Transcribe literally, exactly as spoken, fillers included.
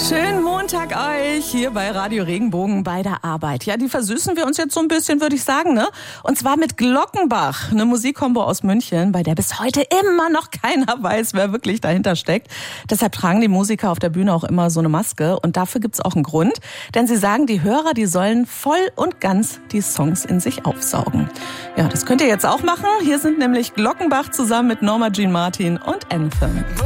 Schönen Montag euch hier bei Radio Regenbogen bei der Arbeit. Ja, die versüßen wir uns jetzt so ein bisschen, würde ich sagen, ne? Und zwar mit Glockenbach, eine Musikkombo aus München, bei der bis heute immer noch keiner weiß, wer wirklich dahinter steckt. Deshalb tragen die Musiker auf der Bühne auch immer so eine Maske und dafür gibt's auch einen Grund, denn sie sagen, die Hörer, die sollen voll und ganz die Songs in sich aufsaugen. Ja, das könnt ihr jetzt auch machen. Hier sind nämlich Glockenbach zusammen mit Norma Jean Martin und Anthem.